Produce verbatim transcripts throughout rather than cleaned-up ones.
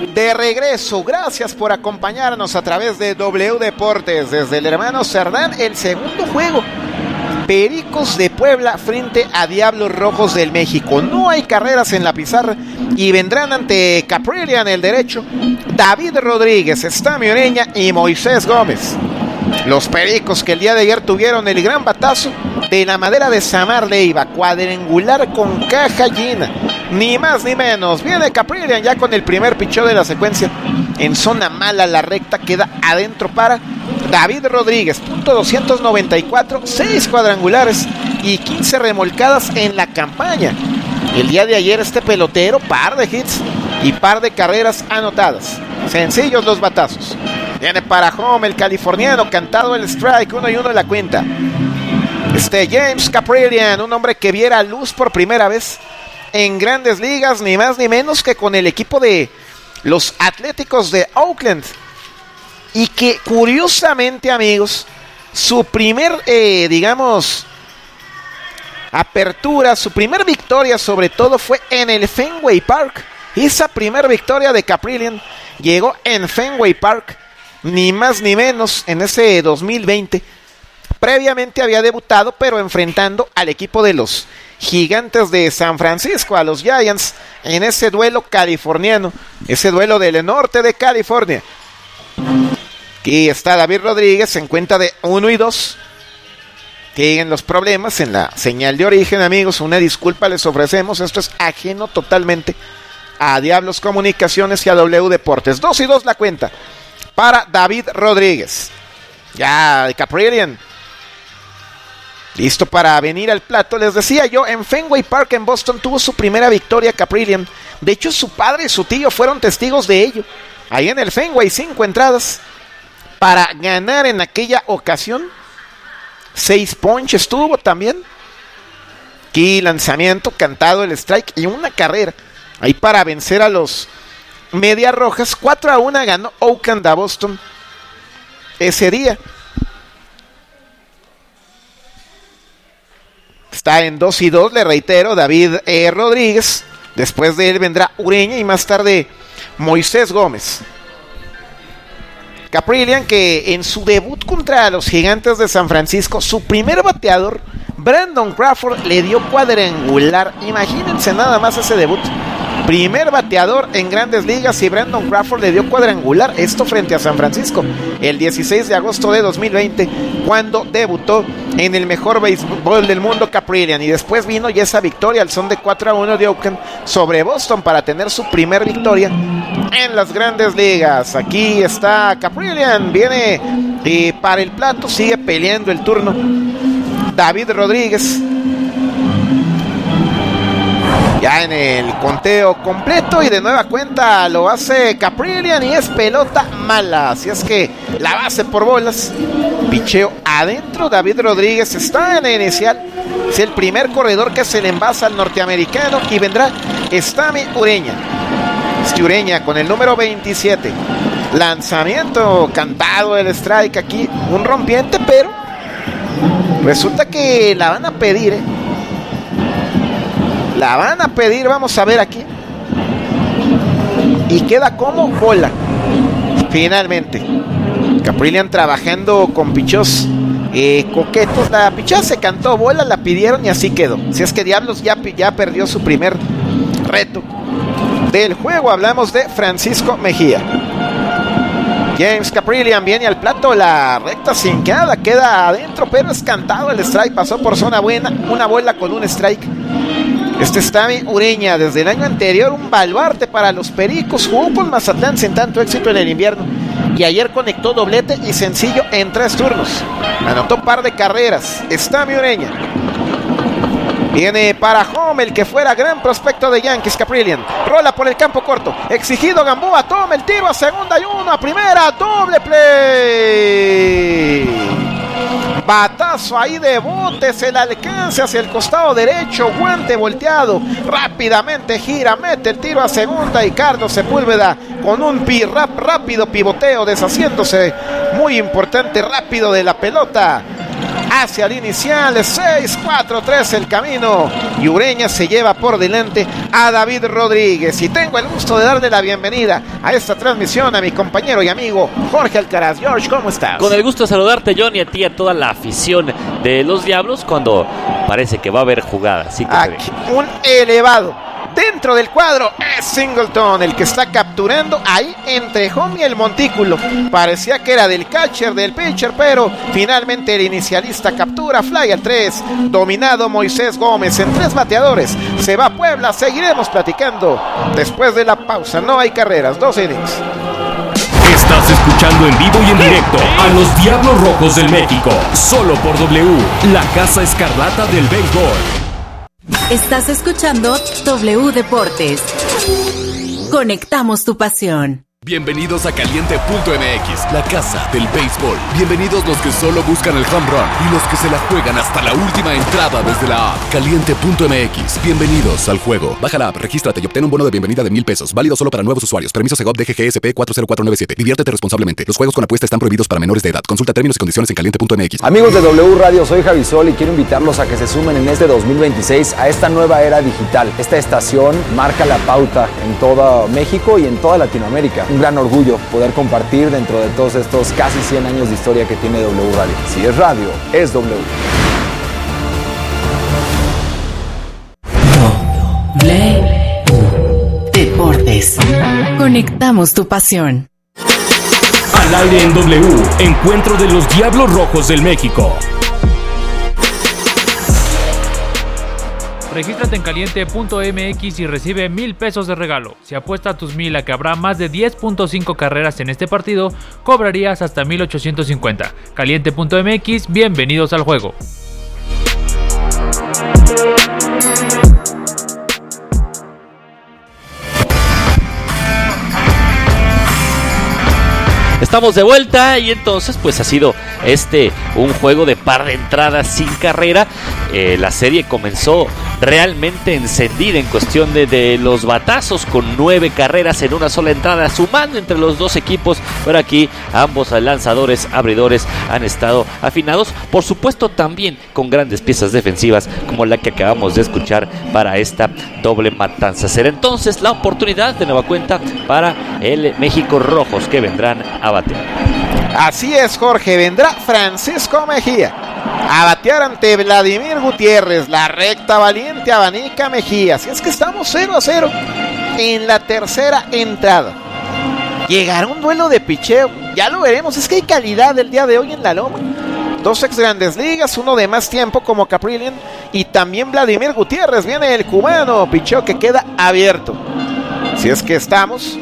De regreso, gracias por acompañarnos a través de W Deportes desde el hermano Cerdán, el segundo juego. Pericos de Puebla frente a Diablos Rojos del México. No hay carreras en la pizarra y vendrán ante Caprillian el derecho, David Rodríguez, Stami Ureña y Moisés Gómez. Los Pericos que el día de ayer tuvieron el gran batazo de la madera de Samar Leiva, cuadrangular con caja llena, ni más ni menos. Viene Caprillian ya con el primer picheo de la secuencia en zona mala, la recta queda adentro para David Rodríguez, punto doscientos noventa y cuatro, seis cuadrangulares y quince remolcadas en la campaña. El día de ayer este pelotero, par de hits y par de carreras anotadas. Sencillos los batazos. Viene para home el californiano, cantado el strike, uno y uno en la cuenta. Este James Caprillian, un hombre que viera luz por primera vez en Grandes Ligas, ni más ni menos que con el equipo de los Atléticos de Oakland. Y que curiosamente, amigos, su primer, eh, digamos, apertura, su primer victoria sobre todo fue en el Fenway Park. Esa primer victoria de Caprillian llegó en Fenway Park, ni más ni menos, en ese dos mil veinte. Previamente había debutado, pero enfrentando al equipo de los Gigantes de San Francisco, a los Giants, en ese duelo californiano, ese duelo del norte de California. Aquí está David Rodríguez en cuenta de uno y dos. Siguen los problemas en la señal de origen, amigos. Una disculpa les ofrecemos. Esto es ajeno totalmente a Diablos Comunicaciones y a W Deportes. dos y dos la cuenta para David Rodríguez. Ya Caprillian listo para venir al plato. Les decía yo, en Fenway Park en Boston tuvo su primera victoria Caprillian. De hecho, su padre y su tío fueron testigos de ello. Ahí en el Fenway, cinco entradas para ganar en aquella ocasión. Seis ponches tuvo también. Aquí lanzamiento, cantado el strike y una carrera. Ahí para vencer a los Medias Rojas. cuatro a uno ganó Oakland a Boston ese día. Está en dos y dos, le reitero, David eh, Rodríguez. Después de él vendrá Ureña y más tarde Moisés Gómez. Caprillian, que en su debut contra los Gigantes de San Francisco, su primer bateador, Brandon Crawford, le dio cuadrangular. Imagínense nada más ese debut. Primer bateador en Grandes Ligas y Brandon Crawford le dio cuadrangular. Esto frente a San Francisco el dieciséis de agosto de dos mil veinte, cuando debutó en el mejor béisbol del mundo Caprillian. Y después vino ya esa victoria al son de cuatro a uno de Oakland sobre Boston para tener su primer victoria en las Grandes Ligas. Aquí está Caprillian, viene eh, para el plato, sigue peleando el turno David Rodríguez. Ya en el conteo completo y de nueva cuenta lo hace Caprillian y es pelota mala. Así es que la base por bolas, picheo adentro. David Rodríguez está en la inicial. Es el primer corredor que se le envasa al norteamericano y vendrá Stami Ureña. Este Ureña con el número veintisiete. Lanzamiento cantado el strike aquí. Un rompiente, pero resulta que la van a pedir, ¿eh? La van a pedir, vamos a ver aquí. Y queda como bola. Finalmente. Caprillian trabajando con pichos eh, coquetos. La pichada se cantó bola, la pidieron y así quedó. Si es que Diablos ya, ya perdió su primer reto del juego. Hablamos de Francisco Mejía. James Caprillian viene al plato, la recta sin queda, queda adentro, pero es cantado el strike, pasó por zona buena, una bola con un strike. Este Stami Ureña, desde el año anterior, un baluarte para los Pericos, jugó con Mazatlán sin tanto éxito en el invierno, y ayer conectó doblete y sencillo en tres turnos, anotó par de carreras. Stami Ureña viene para home, el que fuera gran prospecto de Yankees, Caprillian. Rola por el campo corto. Exigido Gamboa, toma el tiro a segunda y uno, a primera, doble play. Batazo ahí de bote, se le alcanza hacia el costado derecho, guante volteado. Rápidamente gira, mete el tiro a segunda y Carlos Sepúlveda con un pi rap, rápido pivoteo, deshaciéndose muy importante, rápido de la pelota. hacia el inicial, seis cuatro tres el camino, y Ureña se lleva por delante a David Rodríguez. Y tengo el gusto de darle la bienvenida a esta transmisión a mi compañero y amigo Jorge Alcaraz. George, ¿cómo estás? Con el gusto de saludarte, John, y a ti y a toda la afición de los Diablos cuando parece que va a haber jugada. Así que aquí un elevado dentro del cuadro es Singleton el que está capturando ahí entre home y el montículo. Parecía que era del catcher, del pitcher, pero finalmente el inicialista captura. Fly al tres, dominado Moisés Gómez en tres bateadores. Se va a Puebla, seguiremos platicando después de la pausa. No hay carreras, dos innings. Estás escuchando en vivo y en directo a los Diablos Rojos del México, solo por W, la Casa Escarlata del béisbol. Estás escuchando W Deportes. Conectamos tu pasión. Bienvenidos a Caliente punto M X, la casa del béisbol. Bienvenidos los que solo buscan el home run y los que se la juegan hasta la última entrada desde la app. Caliente punto M X, bienvenidos al juego. Baja la app, regístrate y obtén un bono de bienvenida de mil pesos. Válido solo para nuevos usuarios. Permiso Segov D G G S P cuatro cero cuatro nueve siete. Diviértete responsablemente. Los juegos con apuesta están prohibidos para menores de edad. Consulta términos y condiciones en Caliente punto M X. Amigos de W Radio, soy Javi Sol y quiero invitarlos a que se sumen en este dos mil veintiséis a esta nueva era digital. Esta estación marca la pauta en todo México y en toda Latinoamérica. Un gran orgullo poder compartir dentro de todos estos casi cien años de historia que tiene W Radio. Si es radio, es W. W Deportes. Conectamos tu pasión. Al aire en W, encuentro de los Diablos Rojos del México. Regístrate en Caliente punto M X y recibe mil pesos de regalo. Si apuestas tus mil a que habrá más de diez punto cinco carreras en este partido, cobrarías hasta mil ochocientos cincuenta. Caliente punto M X, bienvenidos al juego. estamos de vuelta y entonces pues ha sido este un juego de par de entradas sin carrera. Eh, la serie comenzó realmente encendida en cuestión de, de los batazos, con nueve carreras en una sola entrada, sumando entre los dos equipos, pero aquí ambos lanzadores abridores han estado afinados, por supuesto también con grandes piezas defensivas como la que acabamos de escuchar para esta doble matanza. Será entonces la oportunidad de nueva cuenta para el México Rojos, que vendrán a batear. Así es, Jorge, vendrá Francisco Mejía a batear ante Vladimir Gutiérrez. La recta valiente abanica Mejía. Así es que estamos cero a cero en la tercera entrada. Llegará un duelo de picheo, ya lo veremos. Es que hay calidad el día de hoy en la loma. Dos ex Grandes Ligas, uno de más tiempo como Caprillion, y también Vladimir Gutiérrez. Viene el cubano, picheo que queda abierto. Si es que estamos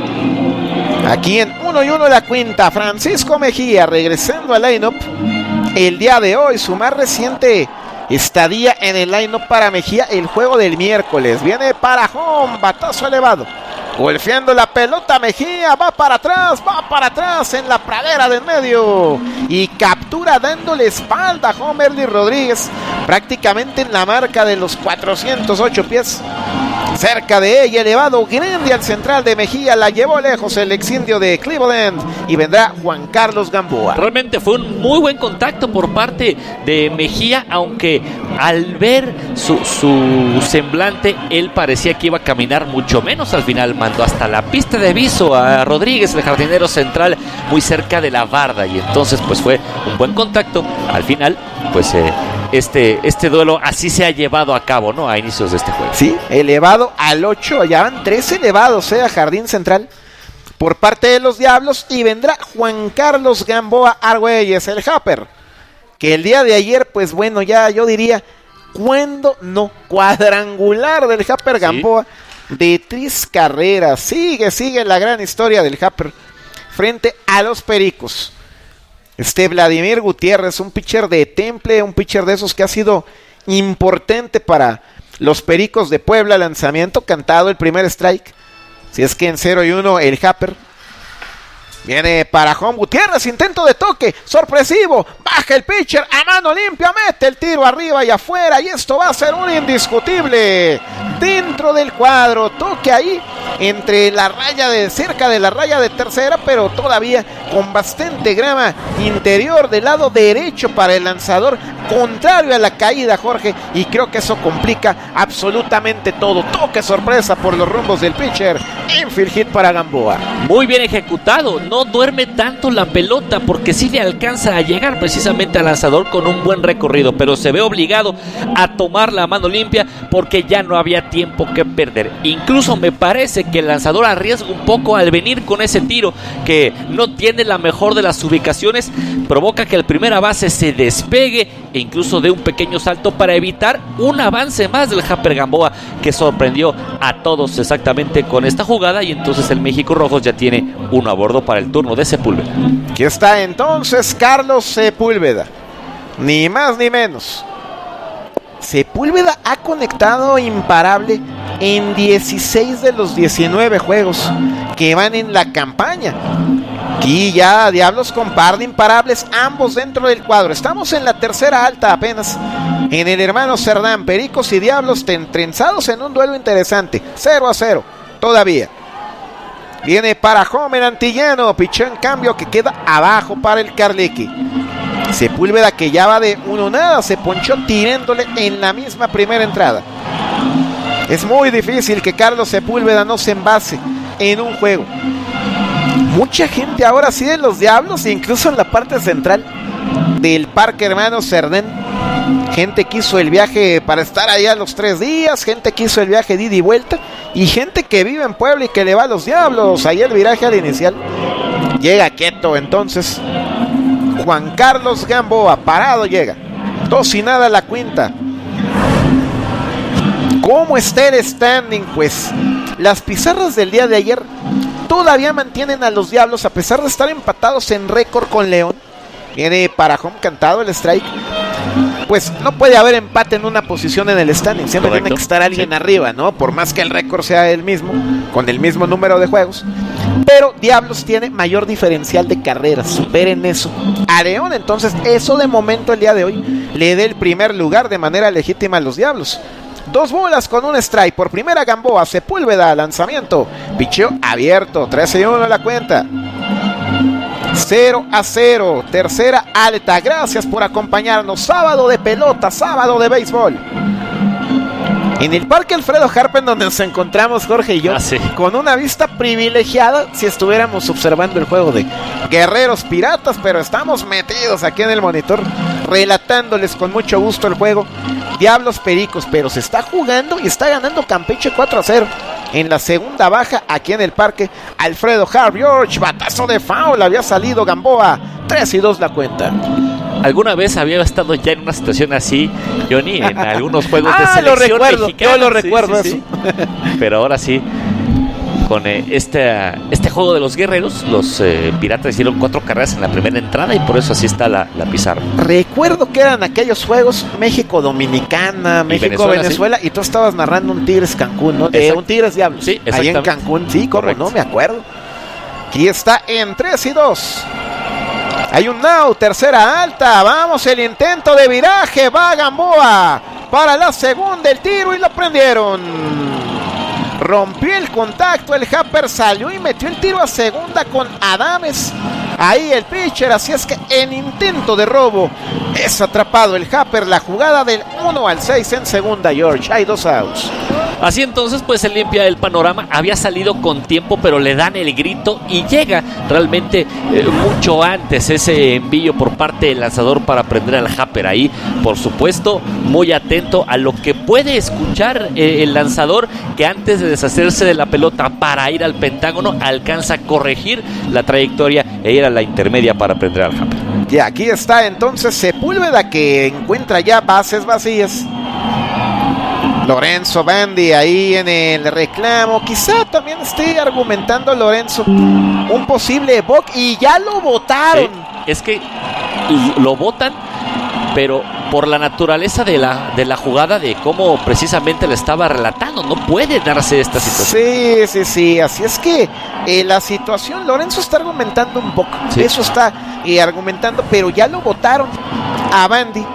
aquí en uno y uno la quinta. Francisco Mejía regresando al line-up el día de hoy, su más reciente estadía en el line-up para Mejía, el juego del miércoles. Viene para home, batazo elevado, golpeando la pelota. Mejía va para atrás, va para atrás en la pradera del medio y captura dándole espalda a Homerly Rodríguez, prácticamente en la marca de los cuatrocientos ocho pies. Cerca de ella, elevado, grande al central de Mejía, la llevó lejos el ex indio de Cleveland y vendrá Juan Carlos Gamboa. Realmente fue un muy buen contacto por parte de Mejía, aunque al ver su, su semblante, él parecía que iba a caminar mucho menos. Al final mandó hasta la pista de aviso a Rodríguez, el jardinero central, muy cerca de la barda, y entonces pues fue un buen contacto. Al final, pues eh, este, este duelo así se ha llevado a cabo, ¿no? A inicios de este juego. Sí, elevado al ocho, ya van tres elevados, eh, a jardín central por parte de los Diablos, y vendrá Juan Carlos Gamboa Argüelles, el Happer, que el día de ayer, pues bueno, ya yo diría, ¿cuándo no? Cuadrangular del Happer Gamboa, ¿sí? De tres carreras. Sigue, sigue la gran historia del Happer frente a los Pericos. Este Vladimir Gutiérrez, un pitcher de temple, un pitcher de esos que ha sido importante para los Pericos de Puebla. Lanzamiento cantado, el primer strike. Si es que en cero y uno el Happer. Viene para home Gutiérrez, intento de toque, sorpresivo, baja el pitcher a mano limpia, mete el tiro arriba y afuera, y esto va a ser un indiscutible dentro del cuadro. Toque ahí entre la raya de cerca de la raya de tercera, pero todavía con bastante grama interior del lado derecho para el lanzador, contrario a la caída, Jorge, y creo que eso complica absolutamente todo. Toque sorpresa por los rumbos del pitcher, infield hit para Gamboa. Muy bien ejecutado, no duerme tanto la pelota porque sí le alcanza a llegar precisamente al lanzador con un buen recorrido, pero se ve obligado a tomar la mano limpia porque ya no había tiempo que perder. Incluso me parece que el lanzador arriesga un poco al venir con ese tiro que no tiene la mejor de las ubicaciones, provoca que el primera base se despegue e incluso dé un pequeño salto para evitar un avance más del Japper Gamboa, que sorprendió a todos exactamente con esta jugada, y entonces el México Rojos ya tiene uno a bordo para el turno de Sepúlveda. Aquí está entonces Carlos Sepúlveda, ni más ni menos. Sepúlveda ha conectado imparable en dieciséis de los diecinueve juegos que van en la campaña. Aquí ya Diablos con par de imparables, ambos dentro del cuadro. Estamos en la tercera alta apenas en el hermano Cerdán. Pericos y Diablos trenzados en un duelo interesante, cero a cero todavía. Viene para Homer Antillano, pichó en cambio que queda abajo para el Carlequi. Sepúlveda, que ya va de uno nada, se ponchó tirándole en la misma primera entrada. Es muy difícil que Carlos Sepúlveda no se envase en un juego. Mucha gente ahora sí de los Diablos, incluso en la parte central del Parque Hermano Cerdán. Gente que hizo el viaje para estar allá los tres días, gente que hizo el viaje de ida y vuelta, y gente que vive en Puebla y que le va a los Diablos. Ahí el viraje al inicial. Llega quieto entonces Juan Carlos Gamboa, parado llega. Dos y nada la cuenta. ¿Cómo está el standing? Pues las pizarras del día de ayer todavía mantienen a los Diablos, a pesar de estar empatados en récord con León. Viene para home cantado el strike. Pues no puede haber empate en una posición en el standing. Siempre Correcto. Tiene que estar alguien sí. arriba, ¿no? Por más que el récord sea el mismo, con el mismo número de juegos. Pero Diablos tiene mayor diferencial de carreras. Superen eso a León. Entonces eso de momento el día de hoy le dé el primer lugar de manera legítima a los Diablos. Dos bolas con un strike. Por primera Gamboa. Sepúlveda, lanzamiento. Picheo abierto. tres y uno la cuenta. cero a cero. Tercera alta. Gracias por acompañarnos. Sábado de pelota. Sábado de béisbol. En el Parque Alfredo Harpen, donde nos encontramos Jorge y yo, ah, sí. con una vista privilegiada si estuviéramos observando el juego de Guerreros Piratas, pero estamos metidos aquí en el monitor relatándoles con mucho gusto el juego Diablos Pericos, pero se está jugando y está ganando Campeche cuatro a cero en la segunda baja aquí en el Parque Alfredo Harp. George, batazo de foul, había salido Gamboa, tres y dos la cuenta. Alguna vez había estado ya en una situación así, Johnny, en algunos juegos ah, de selección lo recuerdo, mexicana. Yo lo recuerdo sí, sí, eso. Sí. Pero ahora sí, con eh, este, este juego de los guerreros, los eh, Piratas hicieron cuatro carreras en la primera entrada y por eso así está la, la pizarra. Recuerdo que eran aquellos juegos México-Dominicana, México-Venezuela, y, y tú estabas narrando un Tigres Cancún, ¿no? De un Tigres Diablos. Sí, ahí en Cancún, sí, como no me acuerdo. Aquí está en tres y dos. Hay un now, tercera alta, vamos el intento de viraje, va Gamboa para la segunda, el tiro y lo prendieron. Rompió el contacto, el Japper salió y metió el tiro a segunda con Adames. Ahí el pitcher, así es que en intento de robo es atrapado el Japper. La jugada del uno al seis en segunda, George, hay dos outs. Así entonces pues se limpia el panorama. Había salido con tiempo, pero le dan el grito y llega realmente eh, mucho antes ese envío por parte del lanzador para prender al Japper. Ahí por supuesto muy atento a lo que puede escuchar eh, el lanzador, que antes de deshacerse de la pelota para ir al pentágono alcanza a corregir la trayectoria e ir a la intermedia para prender al Japper. Y aquí está entonces Sepúlveda, que encuentra ya bases vacías. Lorenzo Bandi ahí en el reclamo. Quizá también esté argumentando Lorenzo un posible boc y ya lo votaron. Sí, es que lo votan, pero por la naturaleza de la, de la jugada, de cómo precisamente le estaba relatando, no puede darse esta situación. Sí, sí, sí, así es que eh, la situación, Lorenzo está argumentando un poco, sí. eso está eh, argumentando, pero ya lo votaron a Bandi.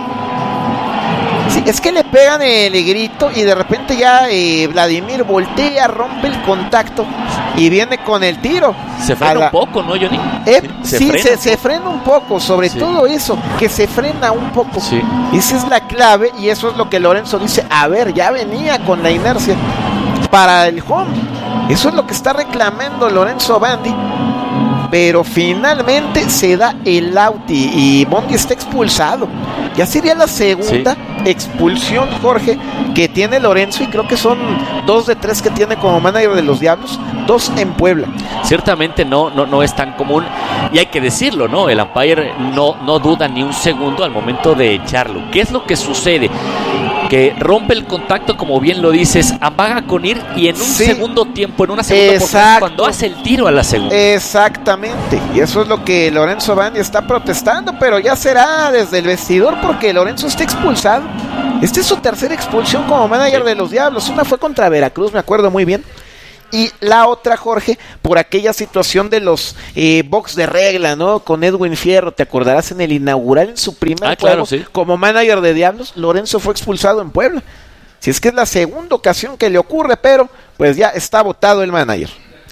Sí, es que le pegan el grito y de repente ya eh, Vladimir voltea, rompe el contacto y viene con el tiro. Se frena la... un poco, ¿no, Johnny? Eh, se sí, frena se, un se frena un poco, sobre sí. todo eso, que se frena un poco. Sí. Esa es la clave y eso es lo que Lorenzo dice, a ver, ya venía con la inercia para el home. Eso es lo que está reclamando Lorenzo Bandi. Pero finalmente se da el out y, y Bondi está expulsado. Ya sería la segunda sí. expulsión, Jorge, que tiene Lorenzo, y creo que son dos de tres que tiene como manager de los Diablos, dos en Puebla. Ciertamente no, no, no es tan común, y hay que decirlo, ¿no? El umpire no, no duda ni un segundo al momento de echarlo. ¿Qué es lo que sucede? Que rompe el contacto, como bien lo dices, amaga con ir y en un sí. segundo tiempo, en una segunda oportunidad, cuando hace el tiro a la segunda. Exactamente, y eso es lo que Lorenzo Bandi está protestando, pero ya será desde el vestidor porque Lorenzo está expulsado. Esta es su tercera expulsión como manager de los Diablos. Una fue contra Veracruz, me acuerdo muy bien. Y la otra, Jorge, por aquella situación de los eh, box de regla, ¿no? Con Edwin Fierro, te acordarás en el inaugural, en su primer ah, juego claro, sí. como manager de Diablos, Lorenzo fue expulsado en Puebla. Si es que es la segunda ocasión que le ocurre, pero pues ya está votado el manager.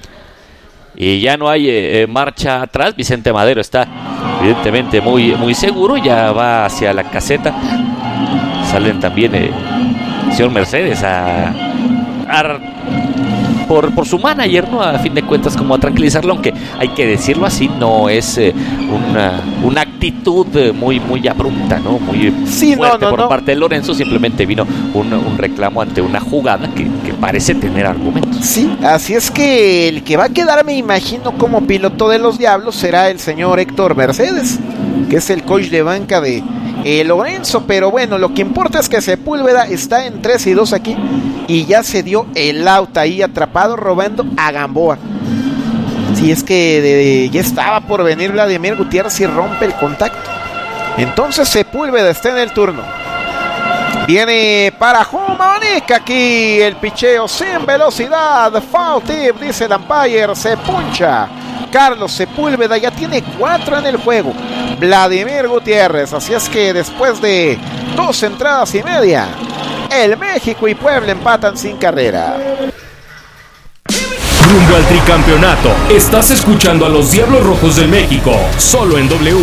Y ya no hay eh, marcha atrás. Vicente Madero está evidentemente muy, muy seguro, ya va hacia la caseta. Salen también eh, el señor Mercedes a... a Por, por su manager, ¿no? A fin de cuentas, como a tranquilizarlo, aunque hay que decirlo así, no es eh, una, una actitud muy, muy abrupta, ¿no? Muy sí, fuerte no, no, por no. parte de Lorenzo. Simplemente vino un, un reclamo ante una jugada que, que parece tener argumentos. Sí, así es que el que va a quedar, me imagino, como piloto de los Diablos será el señor Héctor Mercedes, que es el coach de banca de eh, Lorenzo. Pero bueno, lo que importa es que Sepúlveda está en tres y dos aquí y ya se dio el out ahí atrapado robando a Gamboa. Si es que de, de, ya estaba por venir Vladimir Gutiérrez y rompe el contacto. Entonces Sepúlveda está en el turno. Viene para Jumanica aquí el picheo sin velocidad. Foul tip, dice el umpire. Se puncha Carlos Sepúlveda, ya tiene cuatro en el juego. Vladimir Gutiérrez, así es que después de dos entradas y media, el México y Puebla empatan sin carrera. Rumbo al tricampeonato. Estás escuchando a los Diablos Rojos del México, solo en W.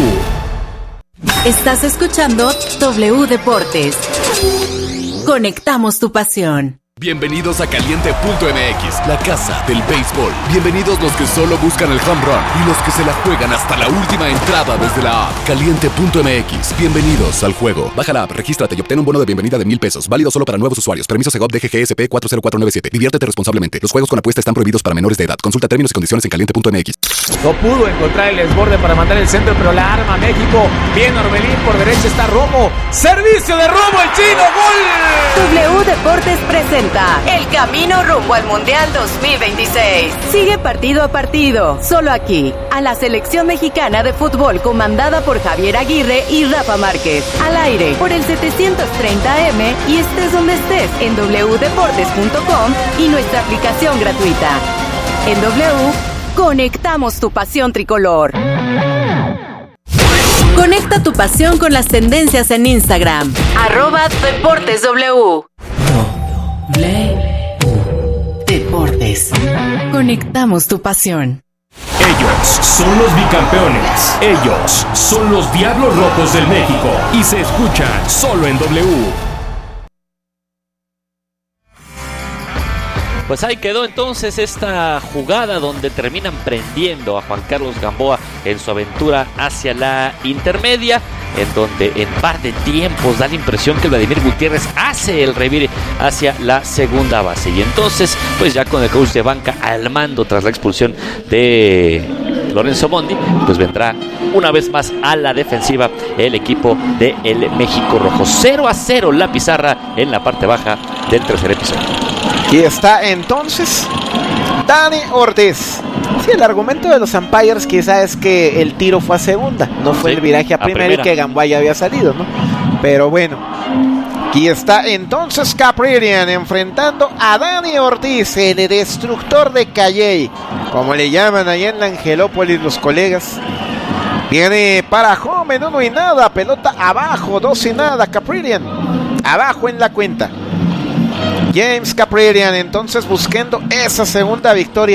Estás escuchando W Deportes. Conectamos tu pasión. Bienvenidos a Caliente punto M X, la casa del béisbol. Bienvenidos los que solo buscan el home run y los que se la juegan hasta la última entrada desde la app. Caliente punto M X, bienvenidos al juego. Baja la app, regístrate y obtén un bono de bienvenida de mil pesos. Válido solo para nuevos usuarios. Permiso Segov D G G S P cuatro cero cuatro nueve siete. Diviértete responsablemente. Los juegos con apuesta están prohibidos para menores de edad. Consulta términos y condiciones en Caliente punto M X. No pudo encontrar el desborde para mandar el centro, pero la arma México. Bien Orbelín, por derecha está Romo. Servicio de Romo, el chino, gol. W Deportes presenta el camino rumbo al Mundial dos mil veintiséis. Sigue partido a partido, solo aquí, a la selección mexicana de fútbol comandada por Javier Aguirre y Rafa Márquez. Al aire por el setecientos treinta M y estés donde estés en w deportes punto com y nuestra aplicación gratuita. En W, conectamos tu pasión tricolor. Conecta tu pasión con las tendencias en Instagram. Arroba Deportes W. Deportes. Conectamos tu pasión. Ellos son los bicampeones. Ellos son los Diablos Rojos del México. Y se escuchan solo en W. Pues ahí quedó entonces esta jugada donde terminan prendiendo a Juan Carlos Gamboa en su aventura hacia la intermedia, en donde en par de tiempos da la impresión que Vladimir Gutiérrez hace el revire hacia la segunda base. Y entonces, pues ya con el coach de banca al mando tras la expulsión de Lorenzo Bondi, pues vendrá una vez más a la defensiva el equipo de el México Rojo. cero a cero la pizarra en la parte baja del tercer episodio. Aquí está entonces Dani Ortiz. Sí, el argumento de los umpires quizá es que el tiro fue a segunda, no fue sí, el viraje a, a primera, primera y que Gamboa ya había salido, ¿no? Pero bueno, aquí está entonces Caprillian enfrentando a Dani Ortiz, el destructor de Calley, como le llaman allá en la Angelópolis los colegas. Viene para home en uno y nada, pelota abajo, dos y nada, Caprillian abajo en la cuenta. James Caprillian entonces buscando esa segunda victoria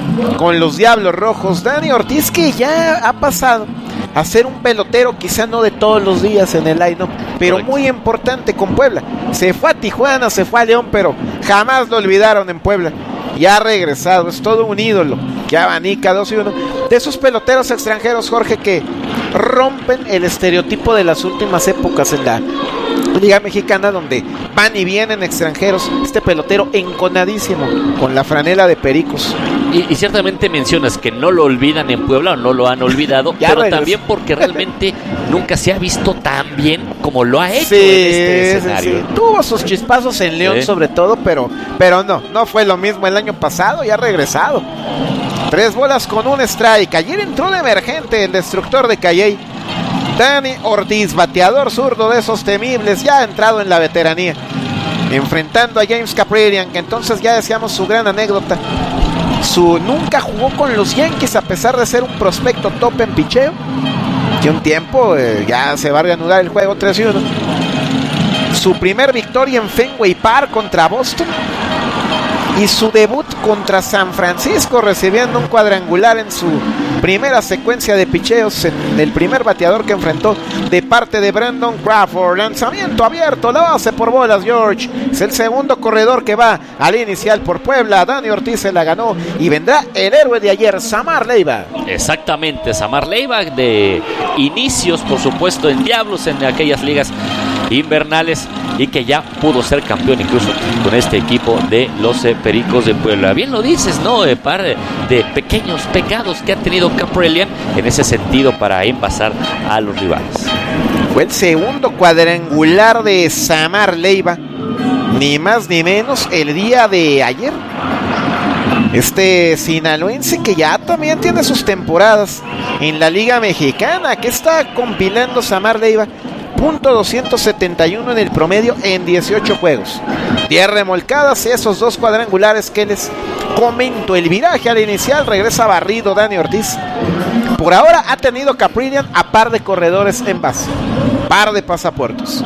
con los Diablos Rojos. Dani Ortiz, que ya ha pasado a ser un pelotero, quizá no de todos los días en el line-up, pero correcto, muy importante con Puebla. Se fue a Tijuana, se fue a León, pero jamás lo olvidaron en Puebla. Ya ha regresado, es todo un ídolo que abanica dos y uno. De esos peloteros extranjeros, Jorge, que rompen el estereotipo de las últimas épocas en la Liga Mexicana, donde van y vienen extranjeros. Este pelotero enconadísimo con la franela de Pericos. Y, y ciertamente mencionas que no lo olvidan en Puebla o no lo han olvidado, pero regresó, también porque realmente nunca se ha visto tan bien como lo ha hecho sí, en este escenario. Sí, sí. Tuvo sus chispazos en León, ¿sí?, sobre todo, pero, pero no, no fue lo mismo el año pasado y ha regresado. Tres bolas con un strike. Ayer entró de emergente el destructor de Calley, Dani Ortiz, bateador zurdo de esos temibles, ya ha entrado en la veteranía, enfrentando a James Kaprielian, que entonces ya decíamos su gran anécdota. Su nunca jugó con los Yankees a pesar de ser un prospecto top en picheo. Que un tiempo eh, ya se va a reanudar el juego tres y uno. Su primer victoria en Fenway Park contra Boston. Y su debut contra San Francisco, recibiendo un cuadrangular en su primera secuencia de picheos, en el primer bateador que enfrentó de parte de Brandon Crawford. Lanzamiento abierto, la base por bolas, George. Es el segundo corredor que va al inicial por Puebla. Dani Ortiz se la ganó y vendrá el héroe de ayer, Samar Leiva. Exactamente, Samar Leiva, de inicios, por supuesto, en Diablos, en aquellas ligas invernales, y que ya pudo ser campeón incluso con este equipo de los eh, Pericos de Puebla. Bien lo dices, ¿no? De par de, de pequeños pecados que ha tenido Kaprielian en ese sentido para envasar a los rivales. Fue el segundo cuadrangular de Samar Leiva, ni más ni menos, el día de ayer. Este sinaloense que ya también tiene sus temporadas en la Liga Mexicana, que está compilando Samar Leiva. punto doscientos setenta y uno en el promedio en dieciocho juegos. diez remolcadas y esos dos cuadrangulares que les comento. El viraje al inicial, regresa barrido Dani Ortiz. Por ahora ha tenido Kaprielian a par de corredores en base, par de pasapuertos.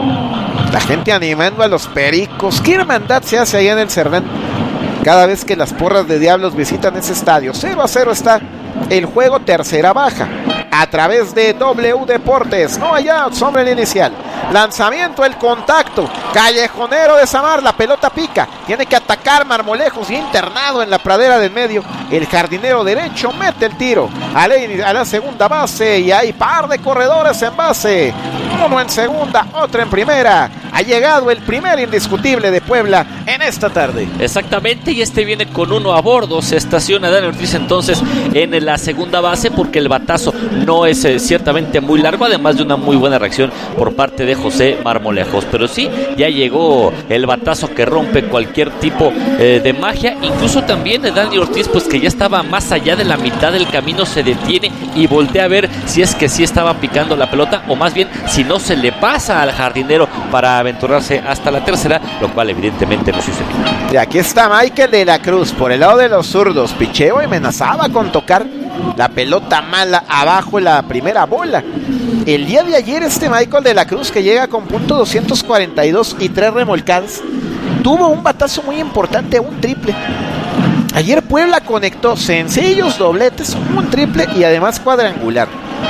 La gente animando a los Pericos. ¿Qué hermandad se hace allá en el Cerdán cada vez que las porras de Diablos visitan ese estadio? cero a cero está el juego, tercera baja. A través de W Deportes, no hay out sobre el inicial. Lanzamiento, el contacto, callejonero de Samar, la pelota pica, tiene que atacar Marmolejos, y internado en la pradera del medio, el jardinero derecho mete el tiro a la, a la segunda base, y hay par de corredores en base, uno en segunda, otro en primera. Ha llegado el primer indiscutible de Puebla en esta tarde. Exactamente, y este viene con uno a bordo. Se estaciona Dani Ortiz entonces en la segunda base, porque el batazo no es eh, ciertamente muy largo, además de una muy buena reacción por parte de José Marmolejos. Pero sí, ya llegó el batazo que rompe cualquier tipo eh, de magia. Incluso también de Dani Ortiz, pues que ya estaba más allá de la mitad del camino, se detiene y voltea a ver si es que sí estaba picando la pelota, o más bien si no se le pasa al jardinero para aventurarse hasta la tercera, lo cual evidentemente no sucedió. Y aquí está Michael de la Cruz por el lado de los zurdos. Picheo, amenazaba con tocar la pelota mala abajo en la primera bola. El día de ayer este Michael de la Cruz, que llega con punto doscientos cuarenta y dos y tres remolcadas, tuvo un batazo muy importante, un triple. Ayer Puebla conectó sencillos, dobletes, un triple y además cuadrangular.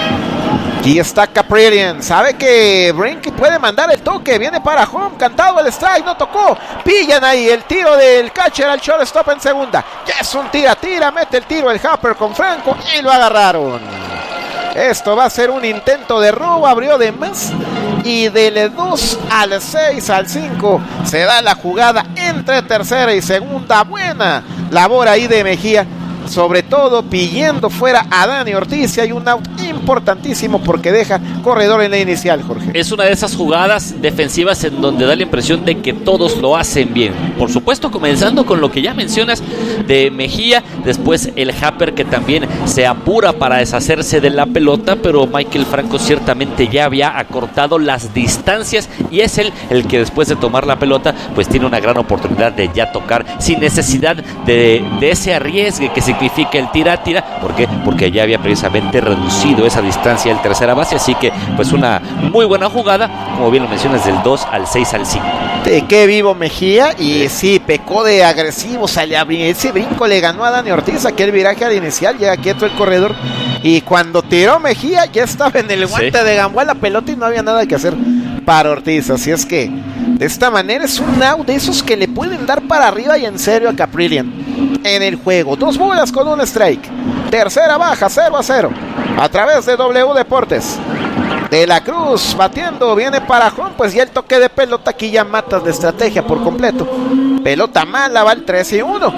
Aquí está Kaprielian, sabe que Brink puede mandar el toque, viene para home, cantado el strike, no tocó, pillan ahí el tiro del catcher al shortstop en segunda, ya es un tira, tira, mete el tiro el Hopper con Franco y lo agarraron. Esto va a ser un intento de robo, abrió de más, y del dos al seis al cinco se da la jugada entre tercera y segunda. Buena labor ahí de Mejía, sobre todo pidiendo fuera a Dani Ortiz, y hay un out importantísimo porque deja corredor en la inicial, Jorge. Es una de esas jugadas defensivas en donde da la impresión de que todos lo hacen bien. Por supuesto, comenzando con lo que ya mencionas de Mejía, después el Hopper, que también se apura para deshacerse de la pelota, pero Michael Franco ciertamente ya había acortado las distancias, y es él el que después de tomar la pelota pues tiene una gran oportunidad de ya tocar sin necesidad de, de ese arriesgue que significa el tira-tira. ¿Por qué? Porque ya había precisamente reducido esa distancia el tercera base, así que pues una muy buena jugada, como bien lo mencionas, del dos al seis al cinco. De qué vivo Mejía, y sí, pecó de agresivo, sale a brin- ese brinco le ganó a Dani Ortiz, aquel viraje al inicial, llega quieto el corredor, y cuando tiró Mejía ya estaba en el guante sí. de Gamboa la pelota y no había nada que hacer para Ortiz, así es que de esta manera es un out de esos que le pueden dar para arriba y en serio a Caprillion en el juego. Dos bolas con un strike, tercera baja, cero a cero, a través de W Deportes. De la Cruz batiendo, viene para home, pues ya el toque de pelota aquí ya matas la estrategia por completo. Pelota mala, va el tres y uno.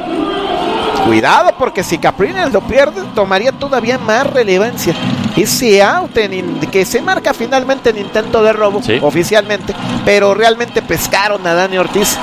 Cuidado porque si Caprillion lo pierde tomaría todavía más relevancia ese out en in, que se marca finalmente en intento de robo, ¿sí? Oficialmente, pero realmente pescaron a Dani Ortiz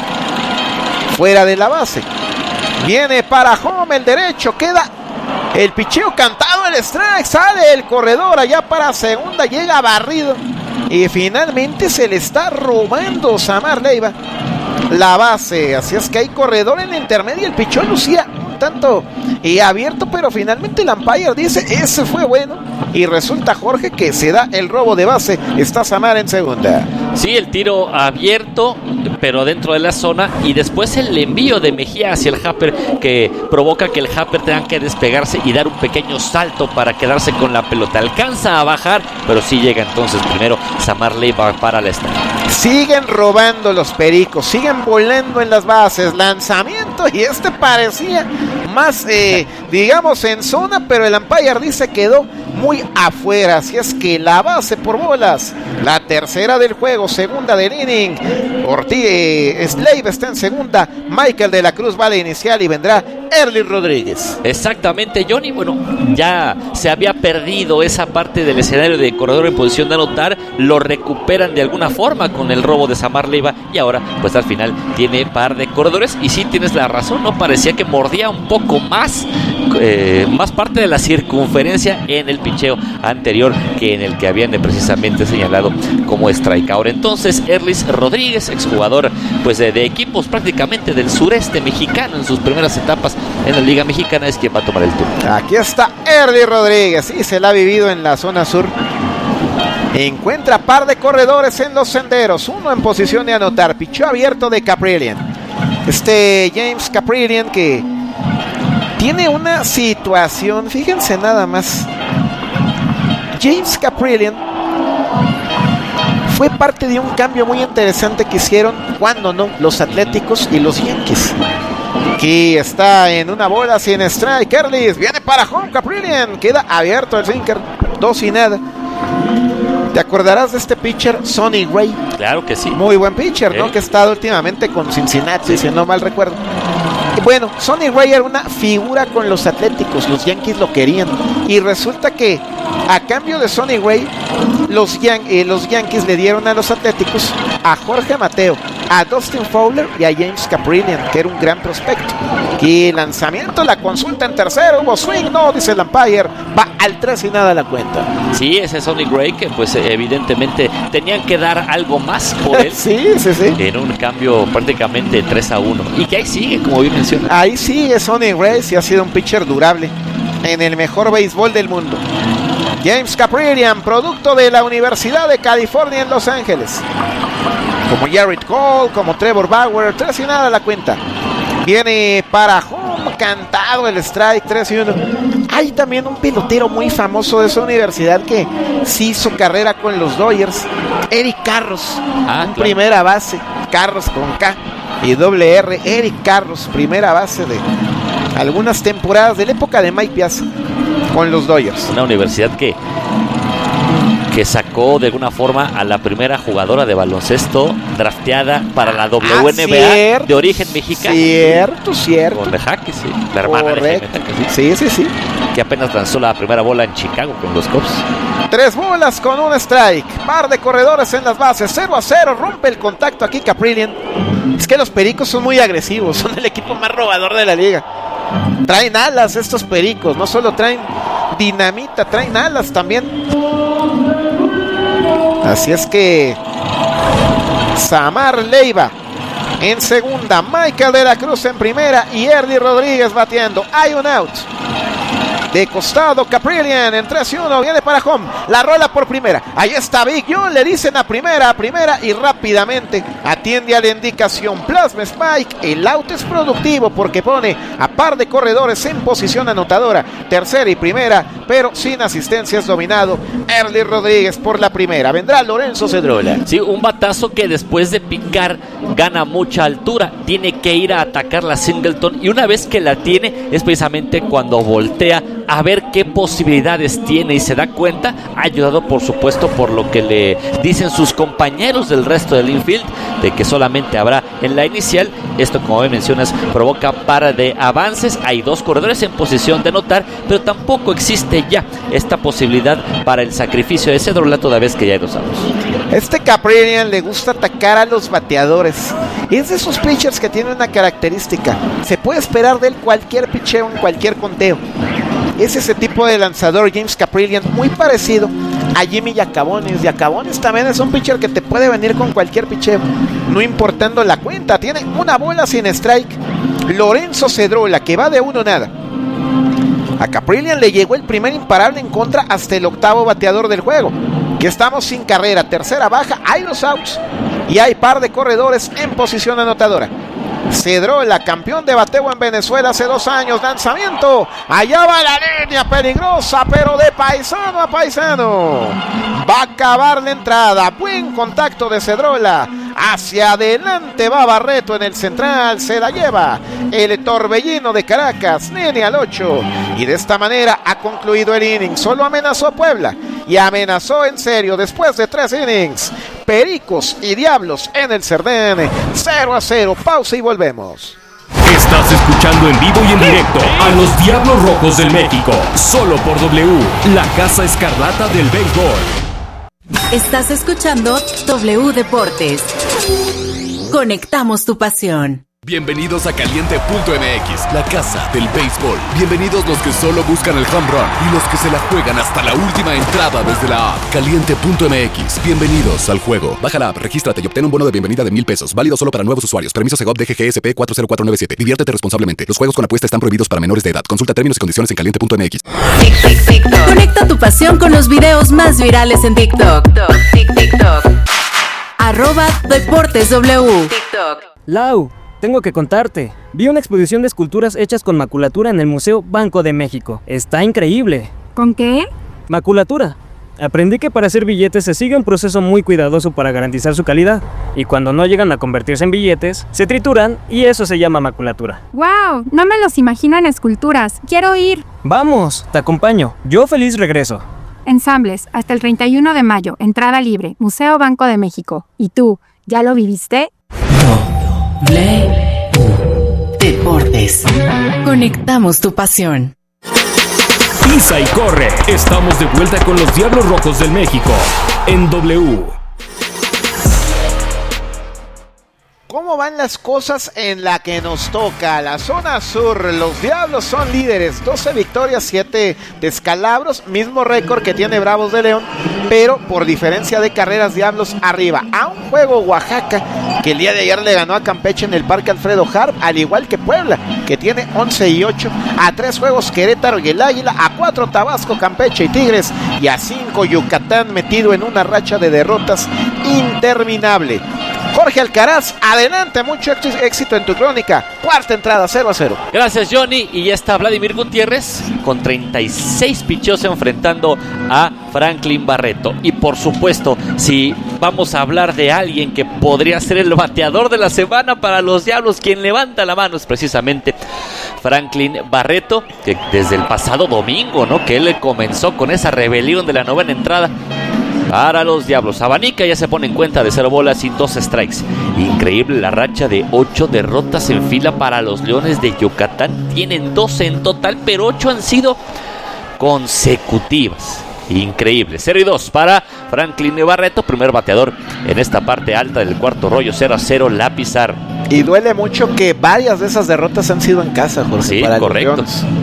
fuera de la base. Viene para home el derecho, queda el picheo cantado, el strike, sale el corredor allá para segunda, llega barrido y finalmente se le está robando Samar Leiva la base, así es que hay corredor en la intermedia, el picheo lucía un tanto y abierto, pero finalmente el umpire dice ese fue bueno y resulta, Jorge, que se da el robo de base, está Samar en segunda. Sí, el tiro abierto, pero dentro de la zona, y después el envío de Mejía hacia el Happer, que provoca que el Happer tenga que despegarse y dar un pequeño salto para quedarse con la pelota. Alcanza a bajar, pero sí llega entonces primero Samar Leiva para la estancia. Siguen robando los Pericos, siguen volando en las bases, lanzamiento, y este parecía más, eh, digamos, en zona, pero el umpire dice quedó muy afuera, así es que la base por bolas, la tercera del juego, segunda del inning. Ortiz, eh, Slave está en segunda, Michael de la Cruz va a la inicial y vendrá Erly Rodríguez. Exactamente, Johnny. Bueno, ya se había perdido esa parte del escenario de corredor en posición de anotar, lo recuperan de alguna forma con el robo de Samar Leiva y ahora pues al final tiene par de corredores y sí tienes la razón, no parecía que mordía un poco más eh, más parte de la circunferencia en el picheo anterior que en el que habían precisamente señalado como strikeout. Entonces Erly Rodríguez, exjugador pues de, de equipos prácticamente del sureste mexicano en sus primeras etapas en la Liga Mexicana, es quien va a tomar el turno. Aquí está Erly Rodríguez, y se la ha vivido en la zona sur. Encuentra par de corredores en los senderos, uno en posición de anotar, pichó abierto de Caprillion. Este James Caprillion que tiene una situación, fíjense nada más. James Caprillion fue parte de un cambio muy interesante que hicieron, cuando no, los Atléticos y los Yankees. Aquí está en una bola sin strike. Erly viene para home. Caprillion queda abierto el sinker, dos y nada. ¿Te acordarás de este pitcher, Sonny Gray? Claro que sí. Muy buen pitcher, ¿Eh? ¿no? Que ha estado últimamente con Cincinnati, si no mal recuerdo. Y bueno, Sonny Gray era una figura con los Atléticos, los Yankees lo querían. Y resulta que a cambio de Sonny Gray, los, Yan- eh, los Yankees le dieron a los Atléticos a Jorge Mateo, a Dustin Fowler y a James Caprillion, que era un gran prospecto. Y lanzamiento, la consulta en tercero, hubo swing, no, dice el umpire, va al tres y nada la cuenta. Sí, ese Sonny Gray que pues evidentemente tenían que dar algo más por él. Sí, sí, sí. En un cambio prácticamente tres a uno. Y que ahí sigue, como bien menciona. Ahí sigue Sonny Gray, y ha sido un pitcher durable en el mejor béisbol del mundo. James Caprillion, producto de la Universidad de California en Los Ángeles. Como Jared Cole, como Trevor Bauer, tres y nada la cuenta. Viene para home, cantado el strike, tres y uno. Hay también un pelotero muy famoso de esa universidad que sí hizo carrera con los Dodgers, Eric Carros, ah, un claro. primera base, Carros con K y doble R, Eric Carros, primera base de algunas temporadas de la época de Mike Piazza con los Dodgers. Una universidad que que sacó de alguna forma a la primera jugadora de baloncesto drafteada para la W N B A, ah, cierto, de origen mexicano. Cierto, cierto. Con Jaque, sí. La hermana Correcto. de Jaime, sí. sí, sí, sí. Que apenas lanzó la primera bola en Chicago con los Cubs. Tres bolas con un strike. Par de corredores en las bases. cero a cero. Rompe el contacto aquí Caprillion. Es que los Pericos son muy agresivos. Son el equipo más robador de la liga. Traen alas estos Pericos. No solo traen dinamita, traen alas también. Así es que Samar Leiva en segunda, Michael de la Cruz en primera y Erly Rodríguez bateando. Hay un out. de costado. Caprillian en tres y uno, viene para home, la rola por primera, ahí está Big John, le dicen a primera, a primera y rápidamente atiende a la indicación Plasma Spike. El out es productivo porque pone a par de corredores en posición anotadora, tercera y primera, pero sin asistencias, dominado Early Rodríguez por la primera. Vendrá Lorenzo Cedrola. Sí, un batazo que después de picar gana mucha altura, tiene que ir a atacar la Singleton y una vez que la tiene es precisamente cuando voltea a ver qué posibilidades tiene y se da cuenta, ayudado por supuesto por lo que le dicen sus compañeros del resto del infield, de que solamente habrá en la inicial. Esto, como me mencionas, provoca par de avances, hay dos corredores en posición de anotar, pero tampoco existe ya esta posibilidad para el sacrificio de Cedrola toda vez que ya hay dos outs. Este Caprillian le gusta atacar a los bateadores, es de esos pitchers que tiene una característica, se puede esperar de él cualquier picheo en cualquier conteo. Es ese tipo de lanzador James Caprillian, muy parecido a Jimmy Yacabones. Yacabones también es un pitcher que te puede venir con cualquier picheo, no importando la cuenta. Tiene una bola sin strike Lorenzo Cedrola, que va de uno nada. A Caprillian le llegó el primer imparable en contra hasta el octavo bateador del juego. Que estamos sin carrera, tercera baja, hay dos outs y hay par de corredores en posición anotadora. Cedrola, campeón de bateo en Venezuela hace dos años, lanzamiento, allá va la línea peligrosa, pero de paisano a paisano, va a acabar la entrada, buen contacto de Cedrola, hacia adelante va Barreto en el central, se la lleva el torbellino de Caracas, nene al ocho, y de esta manera ha concluido el inning. Solo amenazó Puebla, y amenazó en serio después de tres innings. Pericos y Diablos en el Cerdán, cero a cero, pausa y volvemos. Estás escuchando en vivo y en directo a los Diablos Rojos del México, solo por W, la Casa Escarlata del Béisbol. Estás escuchando W Deportes. Conectamos tu pasión. Bienvenidos a Caliente punto M X, la casa del béisbol. Bienvenidos los que solo buscan el home run y los que se la juegan hasta la última entrada desde la app. Caliente punto M X, bienvenidos al juego. Baja la app, regístrate y obtén un bono de bienvenida de mil pesos. Válido solo para nuevos usuarios. Permiso Segov D G G S P cuatro cero cuatro nueve siete. Diviértete responsablemente. Los juegos con apuesta están prohibidos para menores de edad. Consulta términos y condiciones en Caliente punto M X. Conecta tu pasión con los videos más virales en TikTok. TikTok. Arroba Deportes W. TikTok. Lau, tengo que contarte. Vi una exposición de esculturas hechas con maculatura en el Museo Banco de México. Está increíble. ¿Con qué? Maculatura. Aprendí que para hacer billetes se sigue un proceso muy cuidadoso para garantizar su calidad. Y cuando no llegan a convertirse en billetes, se trituran y eso se llama maculatura. ¡Wow! No me los imagino en esculturas. quiero ir. Vamos, te acompaño. Yo feliz regreso. Ensambles, hasta el treinta y uno de mayo, entrada libre, Museo Banco de México. ¿Y tú, ya lo viviste? W Deportes. Conectamos tu pasión. Pisa y corre. Estamos de vuelta con los Diablos Rojos del México en W. ¿Cómo van las cosas en la que nos toca? La zona sur, los Diablos son líderes, doce victorias, siete descalabros, mismo récord que tiene Bravos de León, pero por diferencia de carreras, Diablos arriba. A un juego Oaxaca, que el día de ayer le ganó a Campeche en el Parque Alfredo Harp, al igual que Puebla, que tiene once y ocho, a tres juegos Querétaro y el Águila, a cuatro Tabasco, Campeche y Tigres, y a cinco Yucatán, metido en una racha de derrotas interminable. Jorge Alcaraz, adelante, mucho éxito en tu crónica. Cuarta entrada, cero a cero. Gracias, Johnny. Y ya está Vladimir Gutiérrez con treinta y seis picheos enfrentando a Franklin Barreto. Y por supuesto, si vamos a hablar de alguien que podría ser el bateador de la semana para los Diablos, quien levanta la mano es precisamente Franklin Barreto, que desde el pasado domingo, ¿no? Que él comenzó con esa rebelión de la novena entrada para los Diablos. Abanica ya se pone en cuenta de cero bolas y dos strikes. Increíble la racha de ocho derrotas en fila para los Leones de Yucatán. Tienen doce en total, pero ocho han sido consecutivas. Increíble. cero y dos para Franklin Barreto, primer bateador en esta parte alta del cuarto rollo. Cero a cero la Pizarro. Y duele mucho que varias de esas derrotas han sido en casa, Jorge. Sí, para correcto. Los Leones.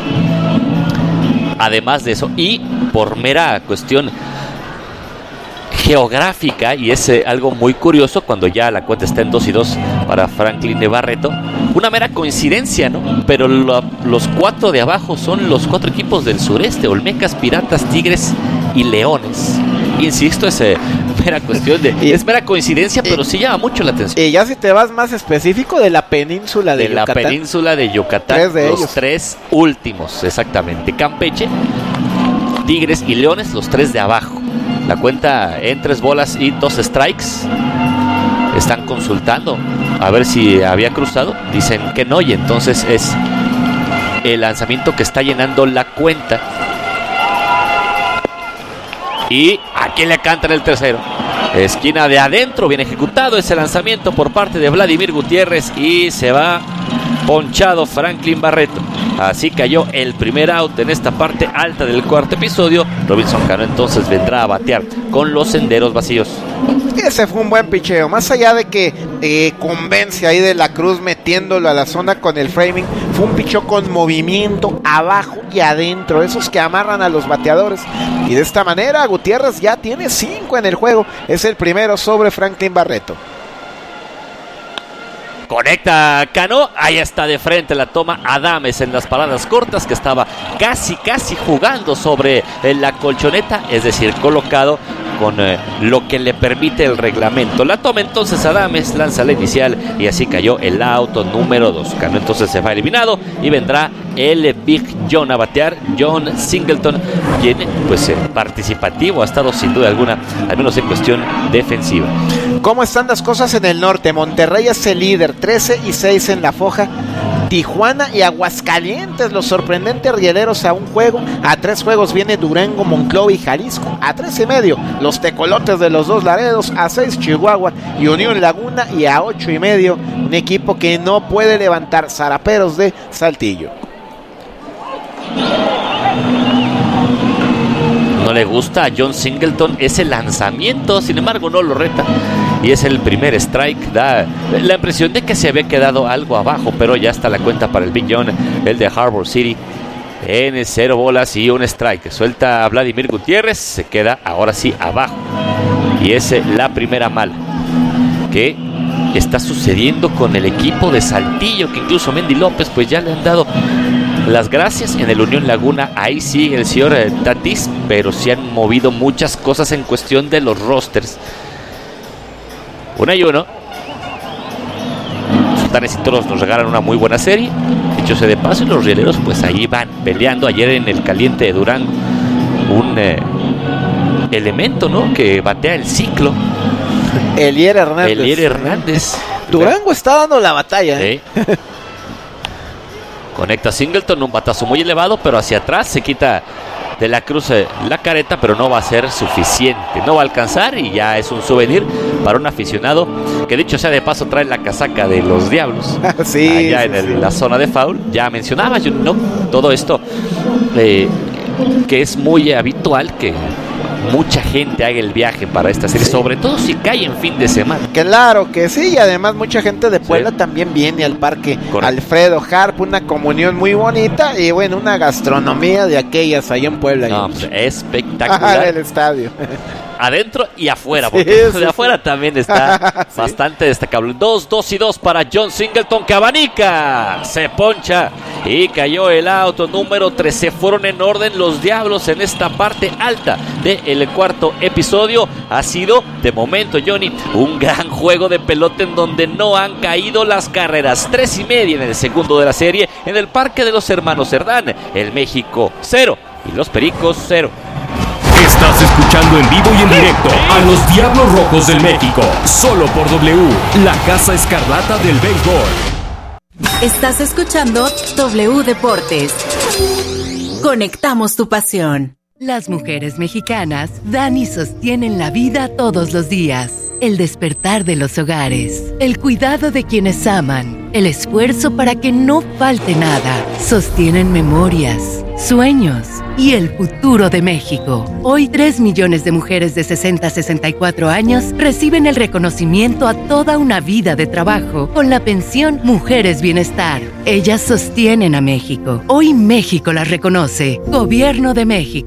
Además de eso, y por mera cuestión geográfica, y es eh, algo muy curioso, cuando ya la cuenta está en dos y dos para Franklin Barreto. Una mera coincidencia, ¿no? Pero lo, los cuatro de abajo son los cuatro equipos del sureste: Olmecas, Piratas, Tigres y Leones. Insisto, es eh, mera cuestión de... Y, es mera coincidencia, pero sí llama mucho la atención. Y ya si te vas más específico, de la península de, de Yucatán. De la península de Yucatán. Tres de los ellos. tres últimos, exactamente. Campeche, Tigres y Leones, los tres de abajo. La cuenta en tres bolas y dos strikes. Están consultando a ver si había cruzado. Dicen que no, y entonces es el lanzamiento que está llenando la cuenta. Y aquí le cantan el tercero. Esquina de adentro, bien ejecutado ese lanzamiento por parte de Vladimir Gutiérrez y se va ponchado Franklin Barreto. Así cayó el primer out en esta parte alta del cuarto episodio. Robinson Cano entonces vendrá a batear con los senderos vacíos. Ese fue un buen picheo, más allá de que eh, convence ahí de la Cruz metiéndolo a la zona con el framing. Fue un picheo con movimiento abajo y adentro, esos que amarran a los bateadores. Y de esta manera Gutiérrez ya tiene cinco en el juego. Es el primero sobre Franklin Barreto. Conecta Cano, ahí está de frente, la toma Adames en las paradas cortas, que estaba casi casi jugando sobre la colchoneta, es decir, colocado con eh, lo que le permite el reglamento. La toma entonces Adames, lanza la inicial y así cayó el auto número dos. Cano entonces se va eliminado y vendrá el Big John a batear, John Singleton, quien pues eh, participativo ha estado sin duda alguna, al menos en cuestión defensiva. ¿Cómo están las cosas en el norte? Monterrey es el líder, trece y seis en la foja. Tijuana y Aguascalientes, los sorprendentes rieleros a un juego. A tres juegos viene Durango, Monclova y Jalisco. A tres y medio, los tecolotes de los dos Laredos. A seis, Chihuahua y Unión Laguna. Y a ocho y medio, un equipo que no puede levantar, Zaraperos de Saltillo. No le gusta a John Singleton ese lanzamiento, sin embargo no lo reta y es el primer strike. Da la impresión de que se había quedado algo abajo, pero ya está la cuenta para el Big John, el de Harbor City, en cero bolas y un strike. Suelta a Vladimir Gutiérrez, se queda ahora sí abajo y es la primera mala que está sucediendo con el equipo de Saltillo, que incluso Mendy López pues ya le han dado las gracias. En el Unión Laguna ahí sí el señor eh, Tatis, pero sí han movido muchas cosas en cuestión de los rosters. Uno y uno. Sultanes y Toros nos regalan una muy buena serie, dicho sea de paso, y los rieleros pues ahí van peleando. Ayer en el caliente de Durango, un eh, elemento, ¿no?, que batea el ciclo, Elier Hernández. Elier Hernández. Durango está dando la batalla, ¿eh? Sí. Conecta Singleton, un batazo muy elevado, pero hacia atrás se quita de la cruz eh, la careta, pero no va a ser suficiente, no va a alcanzar y ya es un souvenir para un aficionado que, dicho sea de paso, trae la casaca de los Diablos. Sí, allá sí, en el, sí. la zona de foul. Ya mencionaba yo, ¿no?, todo esto eh, que es muy habitual que mucha gente haga el viaje para esta serie, sí, sobre todo si cae en fin de semana. Claro que sí, y además mucha gente de Puebla, sí, también viene al parque. Correcto. Alfredo Harp, una comunión muy bonita y bueno, una gastronomía de aquellas ahí en Puebla. No, pues, espectacular. El estadio. Adentro y afuera, porque sí, sí, de afuera sí, también está sí, bastante destacable. Dos, dos y dos para John Singleton, que abanica, se poncha y cayó el auto número tres. Se fueron en orden los Diablos en esta parte alta del cuarto episodio. Ha sido, de momento, Johnny, un gran juego de pelota en donde no han caído las carreras. Tres y media en el segundo de la serie en el Parque de los Hermanos Cerdán. El México cero y los Pericos cero. Estás escuchando en vivo y en directo a los Diablos Rojos del México, solo por W, la Casa Escarlata del Béisbol. Estás escuchando W Deportes. Conectamos tu pasión. Las mujeres mexicanas dan y sostienen la vida todos los días. El despertar de los hogares, el cuidado de quienes aman, el esfuerzo para que no falte nada. Sostienen memorias, sueños y el futuro de México. Hoy, tres millones de mujeres de sesenta a sesenta y cuatro años reciben el reconocimiento a toda una vida de trabajo con la pensión Mujeres Bienestar. Ellas sostienen a México. Hoy México las reconoce. Gobierno de México.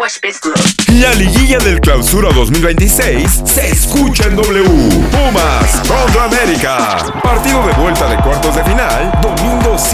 La liguilla del Clausura dos mil veintiséis se escucha en W. Pumas contra América. Partido de vuelta de cuartos de final, domingo